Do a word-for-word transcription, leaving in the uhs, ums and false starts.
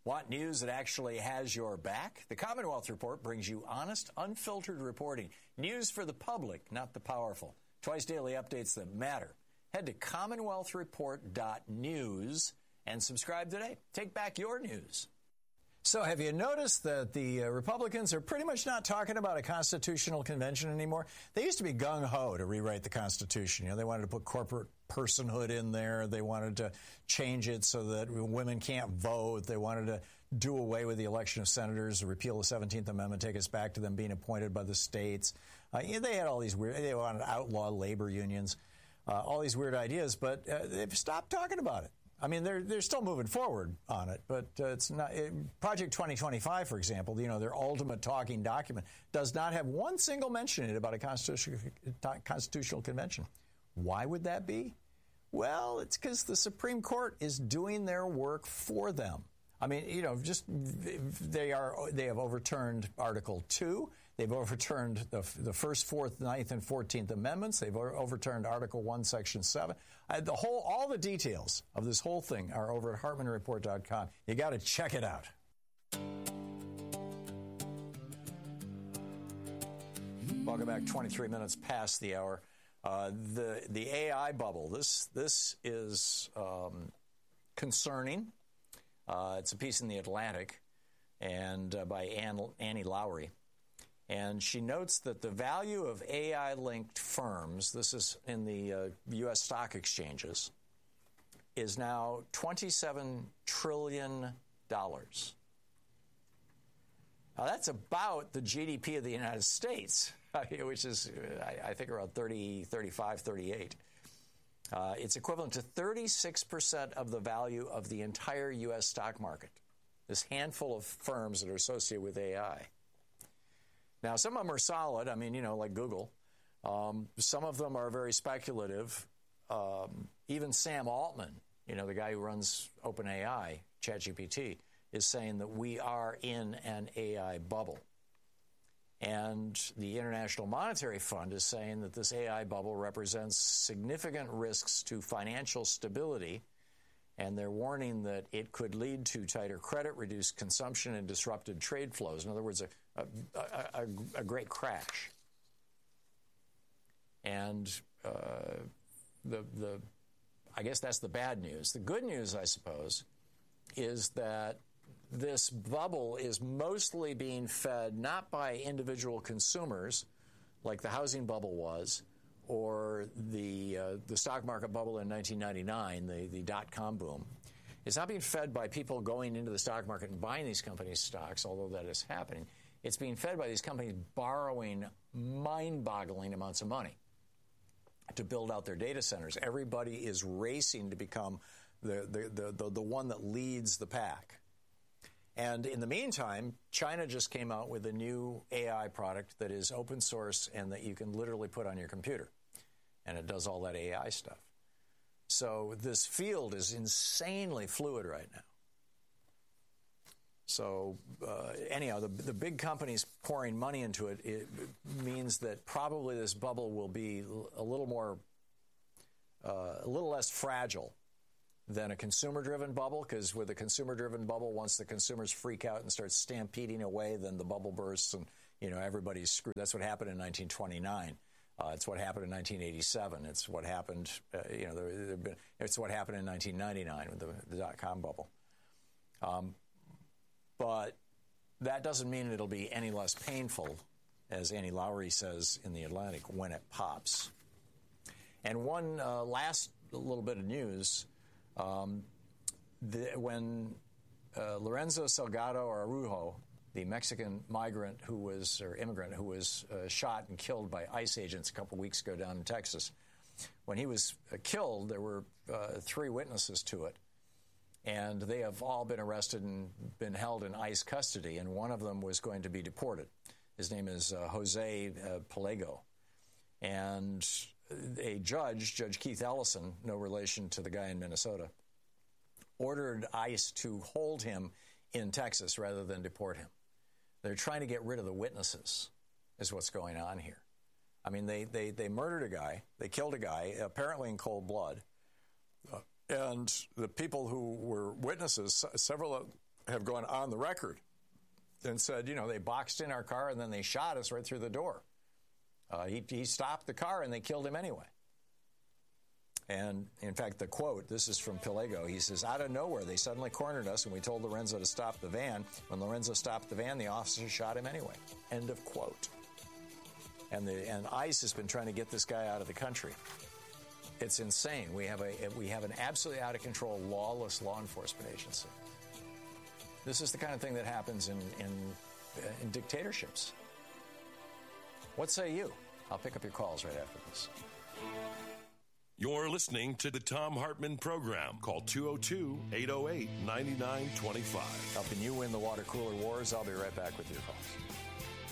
Want news that actually has your back? The Commonwealth Report brings you honest, unfiltered reporting. News for the public, not the powerful. Twice daily updates that matter. Head to commonwealth report dot news and subscribe today. Take back your news. So have you noticed that the uh, Republicans are pretty much not talking about a constitutional convention anymore? They used to be gung-ho to rewrite the Constitution. You know, they wanted to put corporate personhood in there. They wanted to change it so that women can't vote. They wanted to do away with the election of senators, repeal the seventeenth Amendment, take us back to them being appointed by the states. Uh, you know, they had all these weird, they wanted to outlaw labor unions, uh, all these weird ideas, but uh, they've stopped talking about it. I mean, they're they're still moving forward on it, but uh, it's not. It, Project twenty twenty-five, for example, you know, their ultimate talking document does not have one single mention in it about a constitutional constitutional convention. Why would that be? Well, it's because the Supreme Court is doing their work for them. I mean, you know, just they are they have overturned Article two. They've overturned the, the First, Fourth, Ninth, and Fourteenth Amendments. They've overturned Article one, Section seven. Uh, the whole, all the details of this whole thing are over at hartmann report dot com. You got to check it out. Welcome back. twenty-three minutes past the hour. Uh, the the A I bubble. This this is um, concerning. Uh, it's a piece in The Atlantic and uh, by Ann, Annie Lowrey. And she notes that the value of A I-linked firms, this is in the uh, U S stock exchanges, is now twenty-seven trillion dollars. Now, that's about the G D P of the United States, which is, I think, around thirty, thirty-five, thirty-eight. Uh, it's equivalent to thirty-six percent of the value of the entire U S stock market, this handful of firms that are associated with A I. Now, some of them are solid. I mean, you know, like Google. Um, some of them are very speculative. Um, even Sam Altman, you know, the guy who runs OpenAI, ChatGPT, is saying that we are in an A I bubble. And the International Monetary Fund is saying that this A I bubble represents significant risks to financial stability, and they're warning that it could lead to tighter credit, reduced consumption, and disrupted trade flows. In other words, a, a, a, a great crash. And uh, the the I guess that's the bad news. The good news, I suppose, is that this bubble is mostly being fed not by individual consumers, like the housing bubble was, or the uh, the stock market bubble in nineteen ninety-nine, the, the dot-com boom. It's not being fed by people going into the stock market and buying these companies' stocks, although that is happening. It's being fed by these companies borrowing mind-boggling amounts of money to build out their data centers. Everybody is racing to become the the the, the, the one that leads the pack. And in the meantime, China just came out with a new A I product that is open source and that you can literally put on your computer. And it does all that A I stuff. So this field is insanely fluid right now. So uh, anyhow, the, the big companies pouring money into it, it means that probably this bubble will be a little more, uh, a little less fragile than a consumer-driven bubble, because with a consumer-driven bubble, once the consumers freak out and start stampeding away, then the bubble bursts and, you know, everybody's screwed. That's what happened in nineteen twenty-nine. Uh, it's what happened in nineteen eighty-seven. It's what happened, uh, you know, there, there been, it's what happened in nineteen ninety-nine with the, the dot-com bubble. Um, but that doesn't mean it'll be any less painful, as Annie Lowrey says in The Atlantic, when it pops. And one uh, last little bit of news. Um, the, when uh, Lorenzo Salgado Araujo, the Mexican migrant who was, or immigrant who was uh, shot and killed by ICE agents a couple weeks ago down in Texas, when he was uh, killed, there were uh, three witnesses to it. And they have all been arrested and been held in ICE custody, and one of them was going to be deported. His name is uh, Jose uh, Pelego. And a judge, Judge Keith Ellison, no relation to the guy in Minnesota, ordered ICE to hold him in Texas rather than deport him. They're trying to get rid of the witnesses, is what's going on here. I mean, they, they, they murdered a guy. They killed a guy, apparently in cold blood. Uh, and the people who were witnesses, several of, have gone on the record and said, you know, they boxed in our car and then they shot us right through the door. Uh, he, he stopped the car and they killed him anyway. And, in fact, the quote, this is from Pillego. He says, out of nowhere, they suddenly cornered us, and we told Lorenzo to stop the van. When Lorenzo stopped the van, the officer shot him anyway. End of quote. And, the, and ICE has been trying to get this guy out of the country. It's insane. We have, a, we have an absolutely out-of-control, lawless law enforcement agency. This is the kind of thing that happens in, in, in dictatorships. What say you? I'll pick up your calls right after this. You're listening to the Thom Hartmann Program. Call two oh two, eight oh eight, nine nine two five. Helping you win the water cooler wars. I'll be right back with your calls.